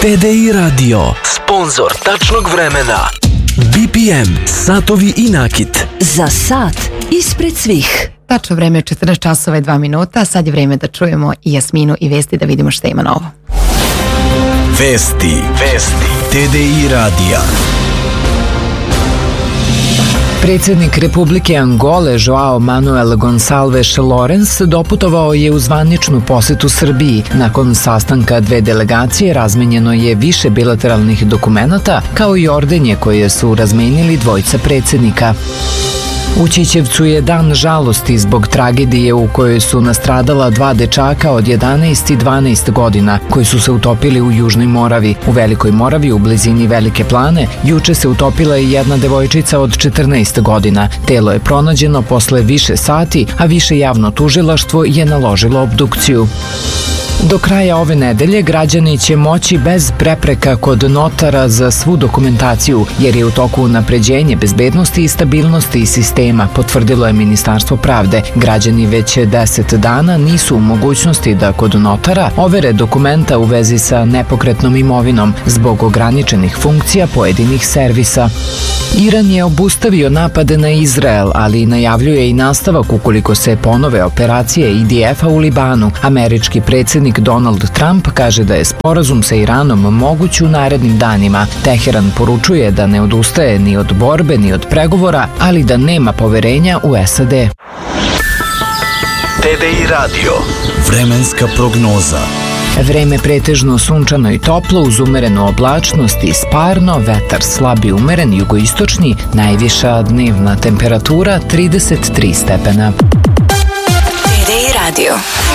TDI Radio, sponzor tačnog vremena. BPM, satovi i nakit. Za sat ispred svih. Tačno vreme je 14 časova i 2 minuta, sad je vreme da čujemo i Jasminu i vesti da vidimo šta ima novo. Vesti TDI Radija. Predsjednik Republike Angole Joao Manuel Gonçalves Lorenz doputovao je u zvaničnu posetu Srbiji. Nakon sastanka dve delegacije razmenjeno je više bilateralnih dokumenata kao i ordenje koje su razmenili dvojica predsjednika. U Ćićevcu je dan žalosti zbog tragedije u kojoj su nastradala dva dečaka od 11 i 12 godina koji su se utopili u Južnoj Moravi. U Velikoj Moravi u blizini Velike Plane juče se utopila i jedna devojčica od 14 godina. Telo je pronađeno posle više sati, a više javno tužilaštvo je naložilo obdukciju. Do kraja ove nedelje građani će moći bez prepreka kod notara za svu dokumentaciju, jer je u toku unapređenje bezbednosti i stabilnosti sistema, potvrdilo je Ministarstvo pravde. Građani već 10 dana nisu u mogućnosti da kod notara overe dokumenta u vezi sa nepokretnom imovinom zbog ograničenih funkcija pojedinih servisa. Iran je obustavio napade na Izrael, ali najavljuje i nastavak ukoliko se ponove operacije IDF-a u Libanu. Američki predsjednik Donald Trump kaže da je sporazum sa Iranom moguć u narednim danima. Teheran poručuje da ne odustaje ni od borbe ni od pregovora, ali da nema poverenja u SAD. TDI Radio, vremenska prognoza. Vreme pretežno sunčano i toplo uz umerenu oblačnost i sparno, vetar slab i umeren jugoistočni, najviša dnevna temperatura 33 stepena. TDI Radio.